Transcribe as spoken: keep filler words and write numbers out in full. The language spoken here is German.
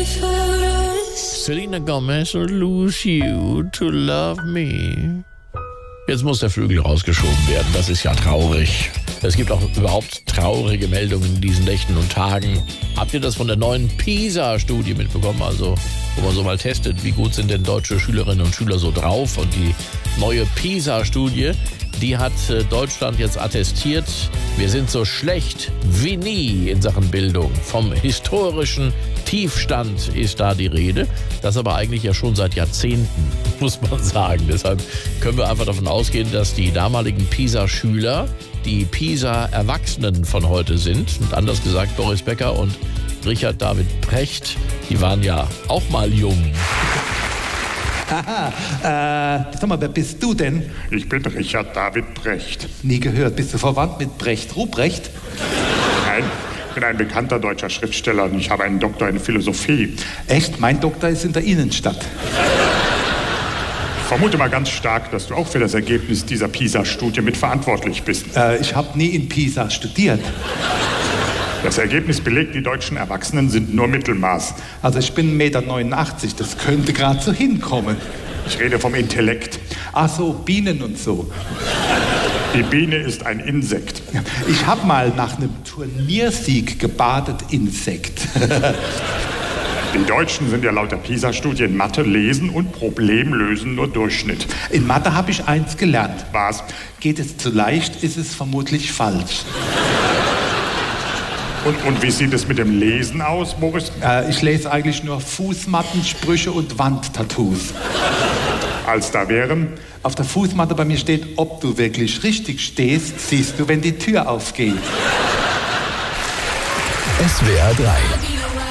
Selena Gomez und Lose You to Love Me. Jetzt muss der Flügel rausgeschoben werden, das ist ja traurig. Es gibt auch überhaupt traurige Meldungen in diesen Nächten und Tagen. Habt ihr das von der neuen PISA-Studie mitbekommen? Also, wo man so mal testet, wie gut sind denn deutsche Schülerinnen und Schüler so drauf? Und die neue PISA-Studie, die hat Deutschland jetzt attestiert, wir sind so schlecht wie nie in Sachen Bildung. Vom historischen Tiefstand ist da die Rede. Das aber eigentlich ja schon seit Jahrzehnten, muss man sagen. Deshalb können wir einfach davon ausgehen, dass die damaligen PISA-Schüler die PISA-Erwachsenen von heute sind. Und anders gesagt, Boris Becker und Richard David Precht, die waren ja auch mal jung. Haha, äh, sag mal, wer bist du denn? Ich bin Richard David Precht. Nie gehört. Bist du verwandt mit Brecht Ruprecht? Nein, ich bin ein bekannter deutscher Schriftsteller und ich habe einen Doktor in Philosophie. Echt? Mein Doktor ist in der Innenstadt. Ich vermute mal ganz stark, dass du auch für das Ergebnis dieser PISA-Studie mitverantwortlich bist. Äh, ich habe nie in Pisa studiert. Das Ergebnis belegt, die deutschen Erwachsenen sind nur Mittelmaß. Also ich bin eins Komma neunundachtzig Meter, das könnte gerade so hinkommen. Ich rede vom Intellekt. Ach so, Bienen und so. Die Biene ist ein Insekt. Ich habe mal nach einem Turniersieg gebadet, Insekt. Die Deutschen sind ja laut der PISA-Studie in Mathe, Lesen und Problemlösen nur Durchschnitt. In Mathe habe ich eins gelernt. Was? Geht es zu leicht, ist es vermutlich falsch. Und, und wie sieht es mit dem Lesen aus, Boris? Äh, ich lese eigentlich nur Fußmatten, Sprüche und Wandtattoos. Als da wären? Auf der Fußmatte bei mir steht, ob du wirklich richtig stehst, siehst du, wenn die Tür aufgeht. S W R drei